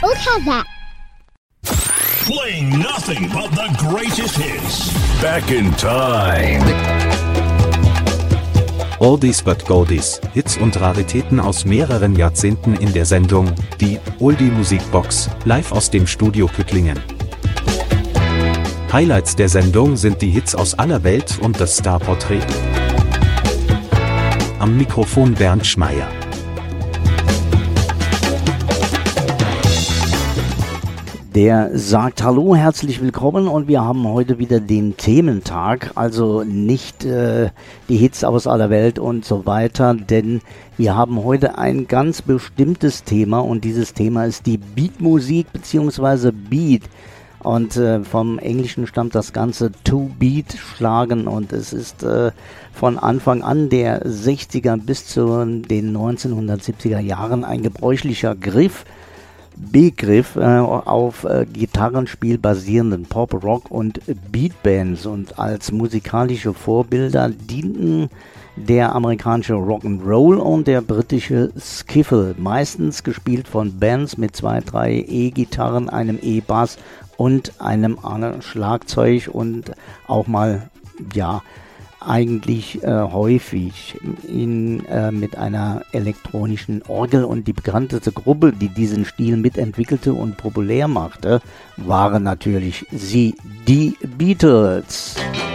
Look at that. Playing nothing but the greatest hits. Back in time. Oldies but Goldies, Hits und Raritäten aus mehreren Jahrzehnten in der Sendung, die Oldie Musikbox, live aus dem Studio Püttlingen. Highlights der Sendung sind die Hits aus aller Welt und das Starporträt. Am Mikrofon Bernd Schmeier. Der sagt Hallo, herzlich willkommen und wir haben heute wieder den Thementag, also nicht die Hits aus aller Welt und so weiter, denn wir haben heute ein ganz bestimmtes Thema und dieses Thema ist die Beatmusik bzw. Beat. Und vom Englischen stammt das Ganze To Beat schlagen und es ist von Anfang an der 60er bis zu den 1970er Jahren ein gebräuchlicher Begriff auf Gitarrenspiel basierenden Pop, Rock und Beatbands und als musikalische Vorbilder dienten der amerikanische Rock'n'Roll und der britische Skiffle, meistens gespielt von Bands mit 2, 3 E-Gitarren, einem E-Bass und einem Schlagzeug und auch mal, ja, eigentlich häufig mit einer elektronischen Orgel und die bekannteste Gruppe, die diesen Stil mitentwickelte und populär machte, waren natürlich die Beatles.